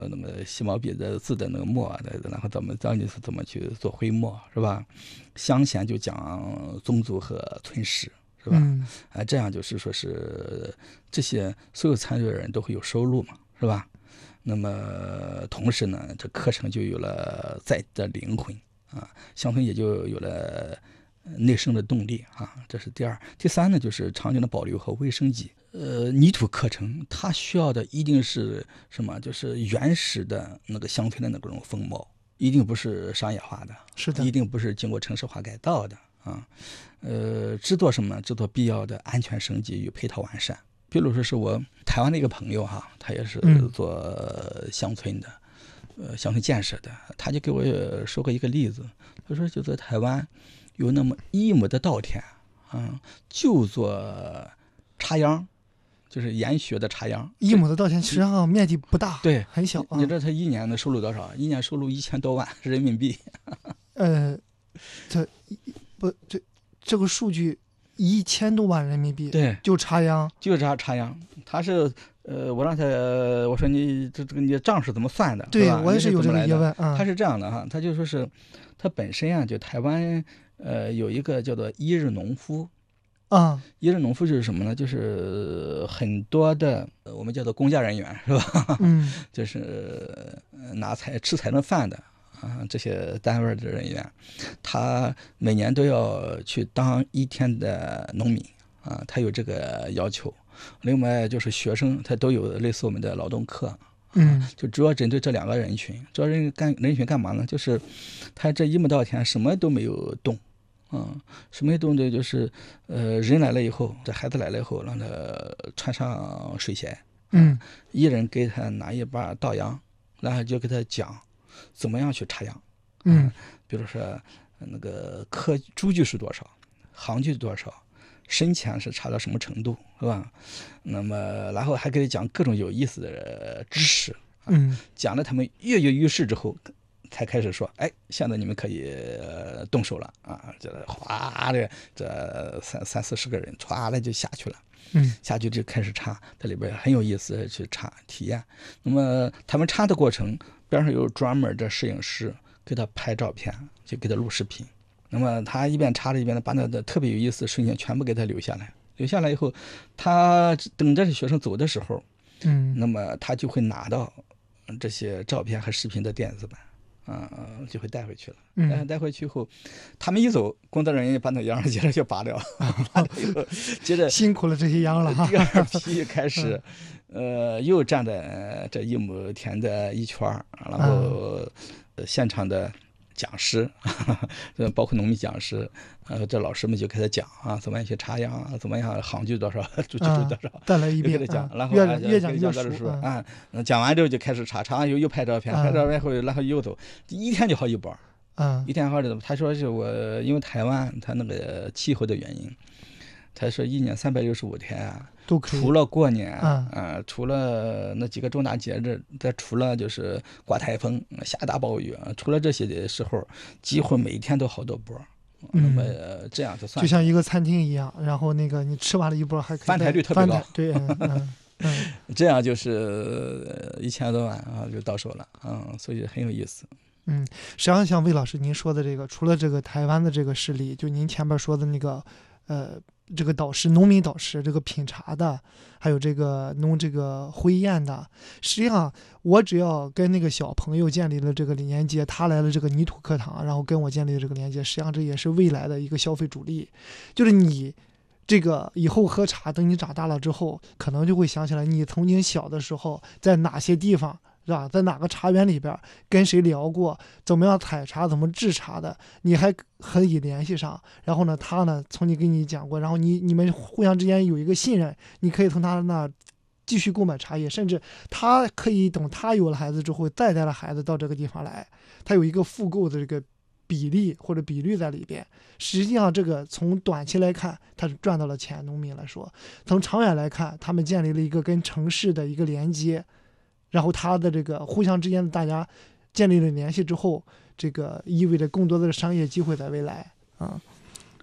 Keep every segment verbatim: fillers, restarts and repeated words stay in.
那么细毛笔的字的那个墨，然后怎么教你是怎么去做徽墨，是吧？乡贤就讲宗族和村史，是吧？ 嗯啊，这样就是说是这些所有参与的人都会有收入嘛，是吧？那么同时呢，这课程就有了在的灵魂啊，乡村也就有了内生的动力啊，这是第二。第三呢，就是场景的保留和卫生级。呃，泥土课程它需要的一定是什么？就是原始的那个乡村的那种风貌，一定不是商业化的， 是的一定不是经过城市化改造的啊。呃，制作什么？制作必要的安全升级与配套完善。比如说是我台湾的一个朋友哈，他也是做乡村的，嗯、呃，乡村建设的，他就给我说过一个例子，他说就在台湾有那么一亩的稻田啊，就做插秧。就是研学的插秧， 一亩的稻田其实上面积不大， 对， 很小、啊。 你知道他一年的收入多少？一年收入一千多万人民币。 呃，这不这这个数据一千多万人民币， 对， 就插秧， 就插插秧。他是呃，我让他我说你这这个你账是怎么算的？ 对， 吧我也是有这个疑问。 嗯，他是这样的哈，他就说是他本身啊，就台湾呃有一个叫做一日农夫。 啊、 嗯，一日农夫就是什么呢？就是很多的我们叫做公家人员，是吧？ 嗯， 就是拿菜吃彩顿饭的啊，这些单位的人员，他每年都要去当一天的农民啊，他有这个要求。另外就是学生，他都有类似我们的劳动课。 嗯， 就主要针对这两个人群，主要人干人群干嘛呢？就是他这一亩稻田什么都没有动。嗯，什么动的就是，呃，人来了以后，这孩子来了以后，让他穿上水鞋， 嗯， 一人给他拿一把稻秧，然后就给他讲怎么样去插秧， 嗯， 嗯，比如说那个刻株距是多少，行距是多少，深浅是差到什么程度，是吧？那么然后还给他讲各种有意思的知识， 嗯， 讲了他们跃跃欲试之后。才开始说，哎，现在你们可以动手了啊！这哗的，这三三四十个人歘的就下去了， 嗯， 下去就开始插，这里边很有意思，去插体验。那么他们插的过程，边上有专门的摄影师给他拍照片，就给他录视频。那么他一边插着一边把那的特别有意思的瞬间全部给他留下来，留下来以后，他等着学生走的时候， 嗯， 那么他就会拿到这些照片和视频的电子版。啊、嗯，就会带回去了。嗯，带回去后，他们一走，工作人员把那秧接着就拔掉，拔掉以后，接着辛苦了这些秧了哈。 第二批开始，呃，又站在这一亩田的一圈，然后、呃、现场的讲师，包括农民讲师，呃，这老师们就给他讲啊，怎么样去插秧啊，怎么样行距多少，株距多少， 再来一遍， 给他讲， 啊、 然后越越讲越熟啊。讲完之后就开始插，插完又又拍照片，拍照片后然后又走，一天就好几波， 嗯， 一天好几波。他说是我因为台湾他那个气候的原因，他说一年三百六十五天啊。 都可以， 除了过年啊、 嗯呃，除了那几个重大节日，再除了就是刮台风、下大暴雨，除了这些的时候，几乎每天都好多波。那么、呃、这样就算就像一个餐厅一样，然后那个你吃完了一波还可以翻台率特别高， 对，嗯嗯嗯， 这样就是一千多万啊就到手了，嗯，所以很有意思。 嗯，实际上像魏老师您说的这个，除了这个台湾的这个事例，就您前面说的那个，呃。这个导师，农民导师，这个品茶的，还有这个弄这个婚宴的，实际上我只要跟那个小朋友建立了这个连接，他来了这个泥土课堂，然后跟我建立了这个连接，实际上这也是未来的一个消费主力，就是你这个以后喝茶，等你长大了之后，可能就会想起来你曾经小的时候在哪些地方。是吧？在哪个茶园里边跟谁聊过，怎么样采茶，怎么制茶的，你还可以联系上。然后呢，他呢曾经跟你讲过，然后你你们互相之间有一个信任，你可以从他那继续购买茶叶，甚至他可以等他有了孩子之后，再带了孩子到这个地方来，他有一个复购的这个比例或者比率在里边。实际上，这个从短期来看，他是赚到了钱。农民来说，从长远来看，他们建立了一个跟城市的一个连接。然后他的这个互相之间的大家建立了联系之后，这个意味着更多的商业机会在未来啊。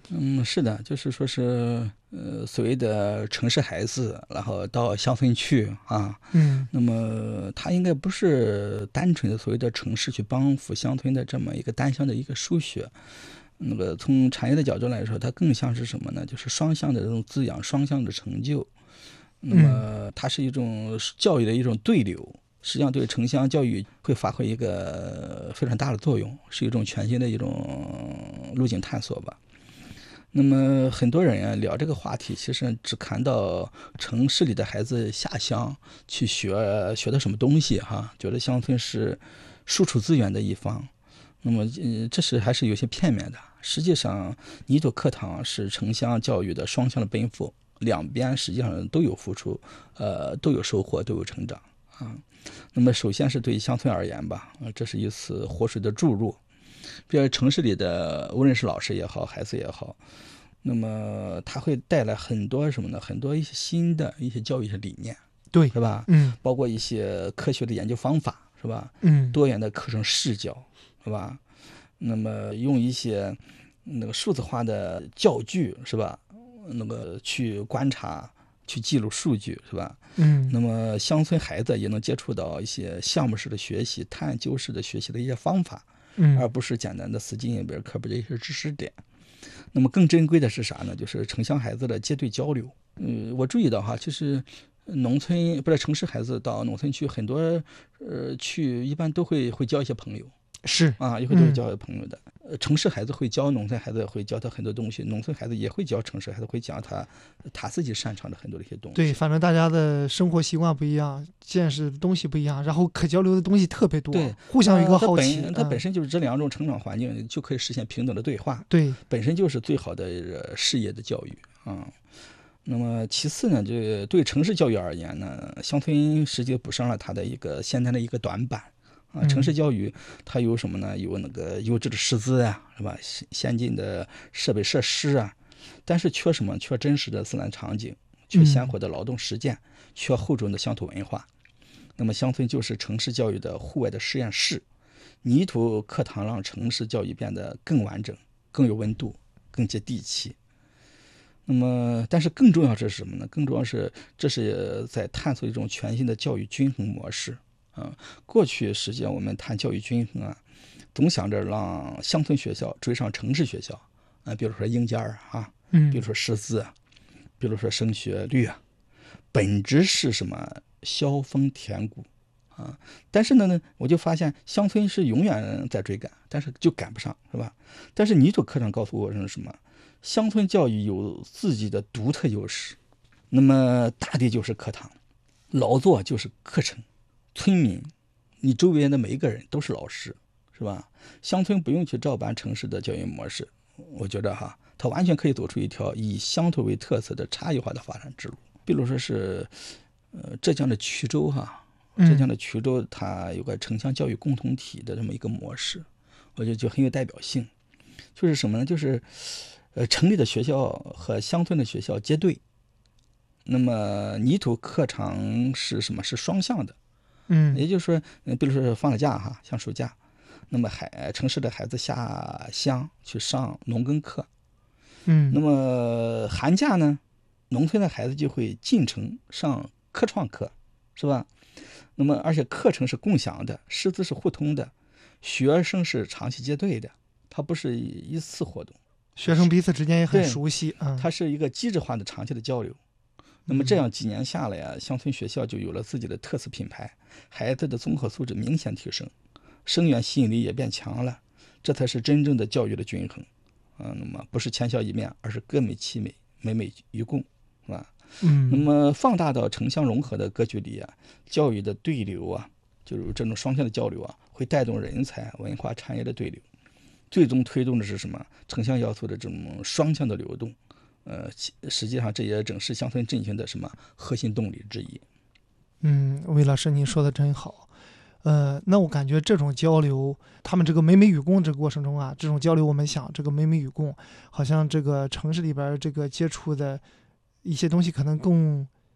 嗯，是的，就是说是呃所谓的城市孩子，然后到乡村去啊， 嗯那么他应该不是单纯的所谓的城市去帮扶乡村的这么一个单向的一个输血。那个从产业的角度来说，它更像是什么呢？就是双向的这种滋养，双向的成就。那么它是一种教育的一种对流，实际上对城乡教育会发挥一个非常大的作用，是一种全新的一种路径探索吧。那么很多人啊聊这个话题，其实只看到城市里的孩子下乡去学学的什么东西哈，觉得乡村是输出资源的一方。那么呃这是还是有些片面的。实际上泥土课堂是城乡教育的双向的奔赴，两边实际上都有付出，呃都有收获，都有成长啊。那么首先是对乡村而言吧，呃这是一次活水的注入。比如城市里的无论是老师也好，孩子也好，那么它会带来很多什么呢？很多一些新的一些教育的理念， 对， 是吧？ 嗯包括一些科学的研究方法，是吧？ 嗯多元的课程视角，是吧？那么用一些那个数字化的教具，是吧？那个去观察、去记录数据，是吧？ 嗯那么乡村孩子也能接触到一些项目式的学习、探究式的学习的一些方法，而嗯不是简单的死记硬背课本的一些知识点。那么更珍贵的是啥呢？就是城乡孩子的结对交流。嗯，我注意到哈，就是农村不是城市孩子到农村去，很多呃去一般都会会交一些朋友是啊，也会都会交朋友的。呃，城市孩子会教农村孩子，会教他很多东西；农村孩子也会教城市孩子，会讲他他自己擅长的很多的一些东西。 对，反正大家的生活习惯不一样，见识的东西不一样，然后可交流的东西特别多， 对， 互相有一个呃它好奇。 本它本嗯身就是这两种成长环境就可以实现平等的对话， 对， 本身就是最好的呃事业的教育啊。那么其次呢，这对城市教育而言呢，乡村实际补上了它的一个先天的一个短板啊。城市教育它有什么呢？有那个优质的师资呀，是吧？先先进的设备设施啊，但是缺什么？缺真实的自然场景，缺鲜活的劳动实践，缺厚重的乡土文化。那么乡村就是城市教育的户外的实验室，泥土课堂让城市教育变得更完整、更有温度、更接地气。那么，但是更重要是什么呢？更重要是这是在探索一种全新的教育均衡模式啊。过去实际上我们谈教育均衡啊，总想着让乡村学校追上城市学校啊，比如说硬件啊， 嗯比如说师资啊，比如说升学率啊，本质是什么？萧峰填谷啊。但是呢，我就发现乡村是永远在追赶，但是就赶不上，是吧？但是泥土课程告诉我是什么？乡村教育有自己的独特优势。那么大地就是课堂，劳作就是课程，村民，你周围的每一个人都是老师，是吧？乡村不用去照搬城市的教育模式，我觉得哈，它完全可以走出一条以乡土为特色的差异化的发展之路。比如说是，呃，浙江的衢州哈，浙江的衢州它有个城乡教育共同体的这么一个模式，我觉得就很有代表性。就是什么呢？就是呃，城里的学校和乡村的学校结对。那么泥土课堂是什么？是双向的。 嗯也就是说，呃比如说放了假哈，像暑假，那么孩城市的孩子下乡去上农耕课， 嗯那么寒假呢，农村的孩子就会进城上科创课，是吧？那么而且课程是共享的，师资是互通的，学生是长期结对的，它不是一次活动， 学生彼此之间也很对熟悉。嗯它是一个机制化的长期的交流。那么这样几年下来呀、乡村学校就有了自己的特色品牌，孩子的综合素质明显提升，生源吸引力也变强了，这才是真正的教育的均衡。嗯，那么不是千笑一面，而是各美其美，美美与共，是吧？ 嗯那么放大到城乡融合的格局里啊，教育的对流啊，就是这种双向的交流啊，会带动人才、文化产业的对流，最终推动的是什么？城乡要素的这种双向的流动。呃，实际上这也正是乡村振兴的什么核心动力之一。 嗯，魏老师您说的真好。呃，那我感觉这种交流，他们这个美美与共这个过程中啊，这种交流，我们想这个美美与共，好像这个城市里边这个接触的一些东西可能更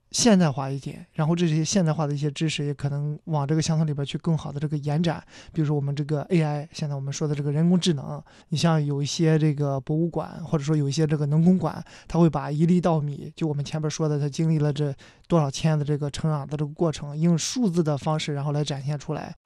现代化一点，然后这些现代化的一些知识也可能往这个乡村里边去更好的这个延展。比如说我们这个 A I， 现在我们说的这个人工智能，你像有一些这个博物馆，或者说有一些这个农工馆，它会把一粒稻米，就我们前边说的，它经历了这多少天的这个成长的这个过程，用数字的方式然后来展现出来。